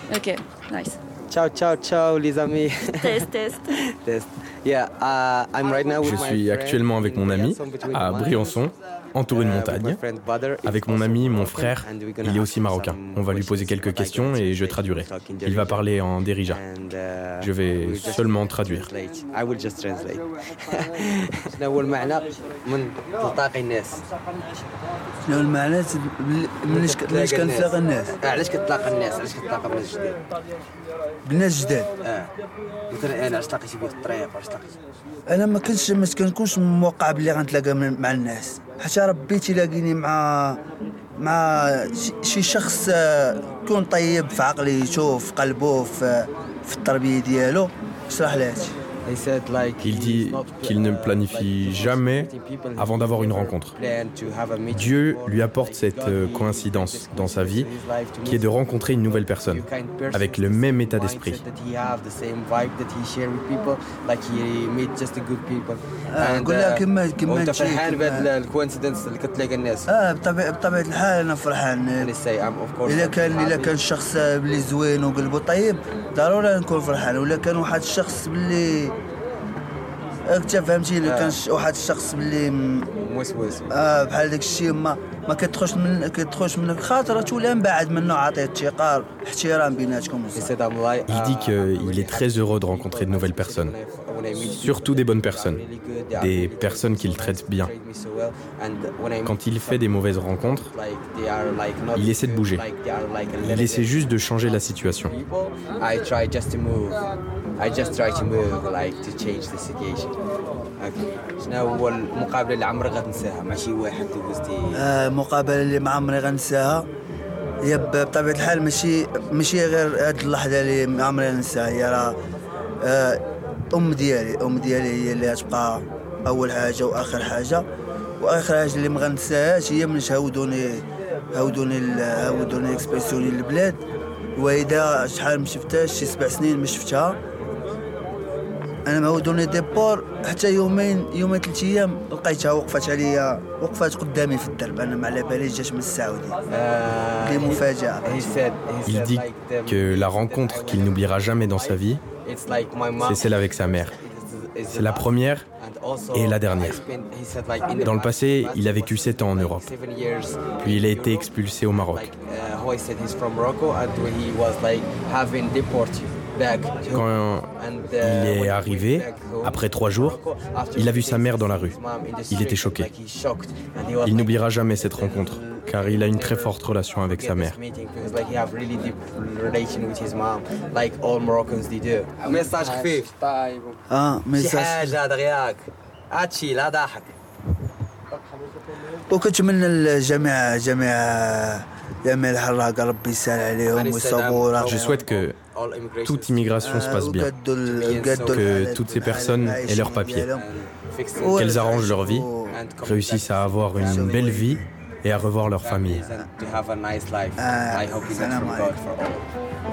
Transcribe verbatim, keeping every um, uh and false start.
Ok, nice. Ciao, ciao, ciao les amis. Test, test. Test. Yeah, uh, I'm right now with Je my suis friend actuellement avec in mon ami Briançon, between à mountains. Briançon, entouré de Uh, with my montagnes. friend Badr, it's Avec mon also ami, mon Moroccan, frère, and we're gonna il est ask aussi him marocain. some On va lui poser questions quelques that I can questions et je translate. traduirai. Talk in Il va Darija. parler en Derija. And, uh, Je vais we'll just seulement traduire. translate. I will just translate. شنو هو المعنى من تلتقي الناس؟ شنو المعنى مليش مليش كنتلاقى الناس اه علاش كتلاقى الناس؟ علاش كتلاقى بناس جداد؟ بالناس جداد اه مثلا انا علاش تلاقيتي بيه في الطريق علاش تلاقيتي؟ انا ما كنتش ما كنكونش موقع بلي غنتلاقى مع الناس حتى ربي تيلاقيني مع مع شي شخص يكون طيب في عقليته في قلبه في في التربيه ديالو شرح لي هادشي. Il dit qu'il ne planifie jamais avant d'avoir une rencontre. Dieu lui apporte cette coïncidence dans sa vie qui est de rencontrer une nouvelle personne avec le même état d'esprit. نقول لها كما كما وانت فرحان بهذا الكوينسيدنس اللي كتلاقى الناس؟ اه بطبيعه بطبيعه الحال انا فرحان. الا كان الا كان شخص بلي زوين وقلبه طيب ضروري نكون فرحان، ولا كان واحد الشخص بلي انت فهمتي الا كان واحد الشخص بلي موسوس اه بحال داك الشيء ما ما كتخرجش من كتخرج منك خاطر تولي من بعد منه عطيه ثقه احترام بيناتكم. Il dit qu'il est très heureux de rencontrer de nouvelles personnes, surtout des bonnes personnes, des personnes qu'il traite bien. Quand il fait des mauvaises rencontres, il essaie de bouger. Il essaie juste de changer la situation. I try just to move. I just try to move like to change the situation. شنو هو المقابله اللي عمرك غتنساها مع شي واحد دوزتي؟ آه المقابله اللي ما عمري غنساها هي بطبيعه الحال ماشي ماشي غير هاد اللحظه اللي ما عمري غنساها، هي راه آه ام ديالي ام ديالي هي اللي غتبقى اول حاجه واخر حاجه، واخر حاجه اللي ما غنساهاش هي من هاودوني هاودوني هاودوني اكسبرسيوني البلاد الوالده شحال ما شفتهاش شي سبع سنين ما شفتها. انا مهودوني ديبور حتى يومين يومين ثلاث ايام لقيتها وقفت عليا وقفت قدامي في الدرب، انا ما على باليش جات من السعوديه. دي مفاجاه. Il dit que la rencontre qu'il n'oubliera jamais dans sa vie, c'est celle avec sa mère. C'est la première et la dernière. Dans le passé, il a vécu sept ans en Europe. Puis il a été expulsé au Maroc. Quand il est arrivé, après trois jours, il a vu sa mère dans la rue. Il était choqué. Il n'oubliera jamais cette rencontre, car il a une très forte relation avec sa mère. ميساج خفيف اه شي ميساج حاجه دغياك هادشي لا ضحك. وكنتمنى الجميع جميع جميع الحراق ربي يسهل عليهم ويصبروا. Je souhaite que toute immigration se passe bien, que toutes ces personnes aient leurs papiers, qu'elles arrangent leur vie, réussissent à avoir une belle vie et à revoir leur famille. To have a nice life. I hope you get from God for all.